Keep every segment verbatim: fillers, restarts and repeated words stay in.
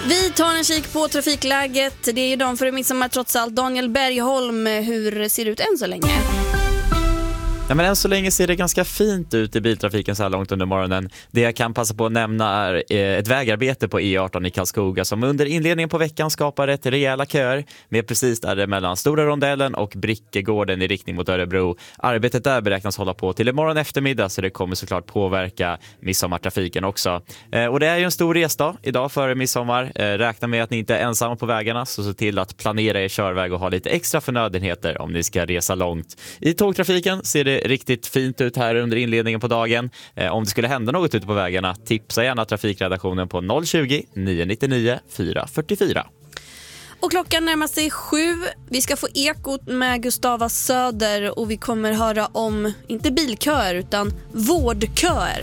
Vi tar en kik på trafikläget. Det är ju dagen före midsommar trots allt. Daniel Bergholm, hur ser det ut än så länge? Ja, men än så länge ser det ganska fint ut i biltrafiken så här långt under morgonen. Det jag kan passa på att nämna är ett vägarbete på E arton i Karlskoga som under inledningen på veckan skapar ett rejäla köer med precis där mellan Stora Rondellen och Brickegården i riktning mot Örebro. Arbetet där beräknas hålla på till imorgon eftermiddag, så det kommer såklart påverka midsommartrafiken också. Eh, och det är ju en stor resdag idag före midsommar. Eh, räkna med att ni inte är ensamma på vägarna, så se till att planera er körväg och ha lite extra förnödenheter om ni ska resa långt. I tågtrafiken ser det riktigt fint ut här under inledningen på dagen. Eh, om det skulle hända något ute på vägarna, tipsa gärna trafikredaktionen på noll tjugo, nio nittionio, fyra fyrtiofyra. Och klockan närmar sig sju. Vi ska få ekot med Gustava Söder och vi kommer höra om, inte bilköer utan vårdköer.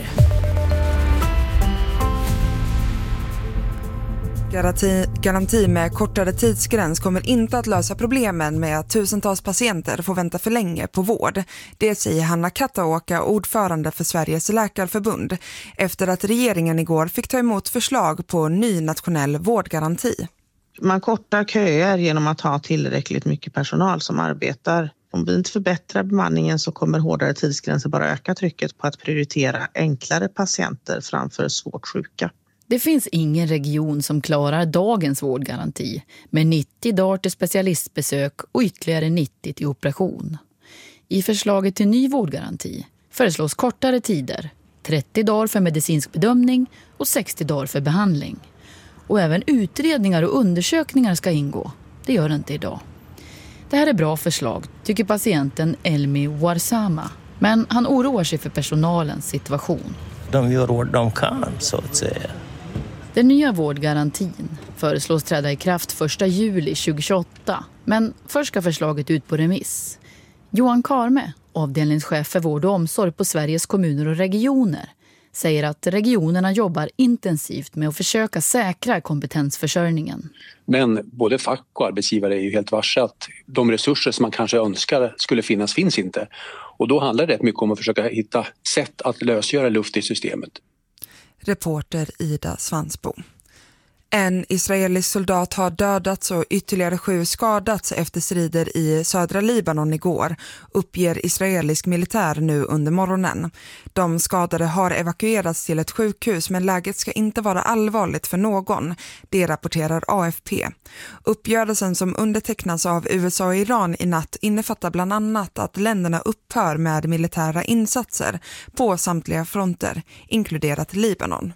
Garanti, garanti med kortare tidsgräns kommer inte att lösa problemen med att tusentals patienter får vänta för länge på vård. Det säger Hanna Kattaåka, ordförande för Sveriges läkarförbund, efter att regeringen igår fick ta emot förslag på ny nationell vårdgaranti. Man kortar köer genom att ha tillräckligt mycket personal som arbetar. Om vi inte förbättrar bemanningen så kommer hårdare tidsgränser bara öka trycket på att prioritera enklare patienter framför svårt sjuka. Det finns ingen region som klarar dagens vårdgaranti med nittio dagar till specialistbesök och ytterligare nittio till operation. I förslaget till ny vårdgaranti föreslås kortare tider, trettio dagar för medicinsk bedömning och sextio dagar för behandling. Och även utredningar och undersökningar ska ingå. Det gör det inte idag. Det här är bra förslag, tycker patienten Elmi Warsama. Men han oroar sig för personalens situation. De gör vad de kan, så att säga. Den nya vårdgarantin föreslås träda i kraft första juli tjugohundratjugoåtta. Men först ska förslaget ut på remiss. Johan Karme, avdelningschef för vård och omsorg på Sveriges kommuner och regioner, säger att regionerna jobbar intensivt med att försöka säkra kompetensförsörjningen. Men både fack och arbetsgivare är ju helt varse att de resurser som man kanske önskar skulle finnas finns inte. Och då handlar det rätt mycket om att försöka hitta sätt att lösgöra luft i systemet. Reporter Ida Svansbo. En israelisk soldat har dödats och ytterligare sju skadats efter strider i södra Libanon igår, uppger israelisk militär nu under morgonen. De skadade har evakuerats till ett sjukhus, men läget ska inte vara allvarligt för någon. Det rapporterar A F P. Uppgörelsen som undertecknas av U S A och Iran i natt innefattar bland annat att länderna upphör med militära insatser på samtliga fronter, inkluderat Libanon.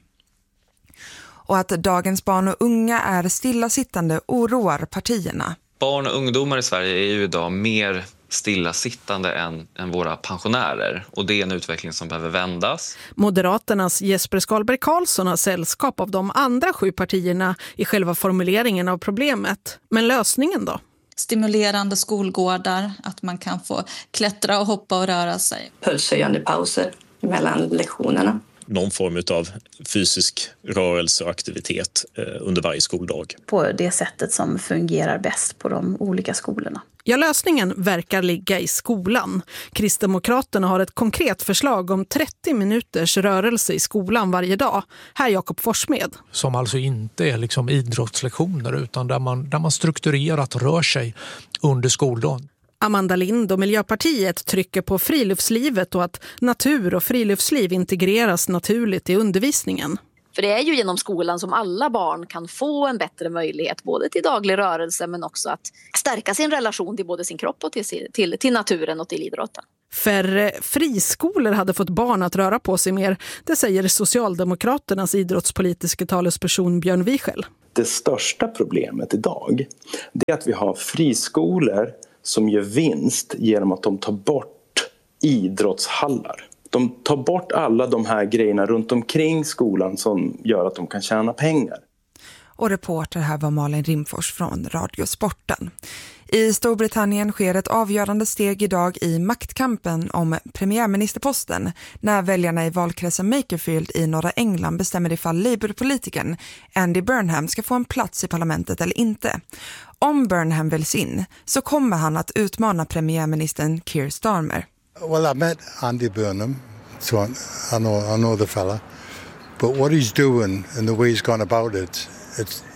Och att dagens barn och unga är stillasittande oroar partierna. Barn och ungdomar i Sverige är ju idag mer stillasittande än, än våra pensionärer. Och det är en utveckling som behöver vändas. Moderaternas Jesper Skalberg Karlsson har sällskap av de andra sju partierna i själva formuleringen av problemet. Men lösningen då? Stimulerande skolgårdar, att man kan få klättra och hoppa och röra sig. Pulshöjande pauser mellan lektionerna. Någon form av fysisk rörelse och aktivitet under varje skoldag. På det sättet som fungerar bäst på de olika skolorna. Ja, lösningen verkar ligga i skolan. Kristdemokraterna har ett konkret förslag om trettio minuters rörelse i skolan varje dag. Här Jakob Forsmed. Som alltså inte är liksom idrottslektioner utan där man, där man strukturerat rör sig under skoldagen. Amanda Lind och Miljöpartiet trycker på friluftslivet och att natur och friluftsliv integreras naturligt i undervisningen. För det är ju genom skolan som alla barn kan få en bättre möjlighet både till daglig rörelse men också att stärka sin relation till både sin kropp och till, till, till naturen och till idrotten. Färre friskolor hade fått barn att röra på sig mer, det säger Socialdemokraternas idrottspolitiska talesperson Björn Wiechel. Det största problemet idag är att vi har friskolor som gör vinst genom att de tar bort idrottshallar. De tar bort alla de här grejerna runt omkring skolan som gör att de kan tjäna pengar. Och reporter här var Malin Rimfors från Radiosporten. I Storbritannien sker ett avgörande steg idag i maktkampen om premiärministerposten när väljarna i valkretsen Makerfield i norra England bestämmer ifall Labour-politikern Andy Burnham ska få en plats i parlamentet eller inte. Om Burnham väljs in så kommer han att utmana premiärministern Keir Starmer. Well, I met Andy Burnham, so I know, I know the fella. But what he's doing and the way he's gone about it, it's,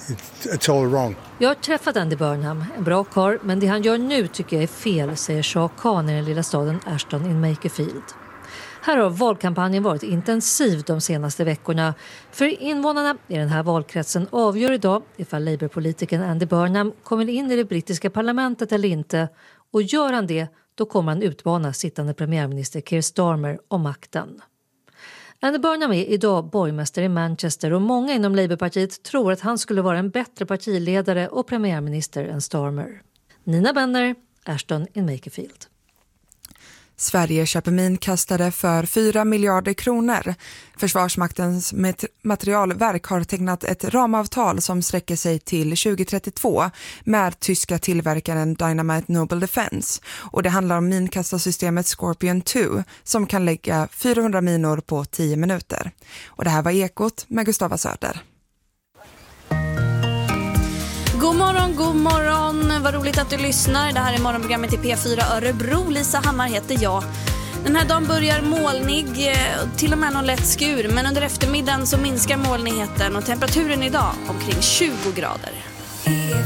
It's all wrong. Jag har träffat Andy Burnham, en bra karl, men det han gör nu tycker jag är fel, säger Shah Khan i den lilla staden Ashton in Makerfield. Här har valkampanjen varit intensiv de senaste veckorna. För invånarna i den här valkretsen avgör idag ifall Labour-politikern Andy Burnham kommer in i det brittiska parlamentet eller inte. Och gör han det, då kommer han utmana sittande premiärminister Keir Starmer om makten. Andy Burnham är idag borgmästare i Manchester och många inom Labourpartiet tror att han skulle vara en bättre partiledare och premiärminister än Starmer. Nina Benner, Ashton in Makerfield. Sverige köper minkastare för fyra miljarder kronor. Försvarsmaktens materialverk har tecknat ett ramavtal som sträcker sig till tjugo trettiotvå med tyska tillverkaren Dynamite Noble Defense. Och det handlar om minkastarsystemet Scorpion två som kan lägga fyrahundra minor på tio minuter. Och det här var Ekot med Gustava Söder. God morgon, god morgon. Vad roligt att du lyssnar. Det här är morgonprogrammet i P fyra Örebro. Lisa Hammar heter jag. Den här dagen börjar molnig, till och med någon lätt skur. Men under eftermiddagen så minskar molnigheten och temperaturen idag omkring tjugo grader.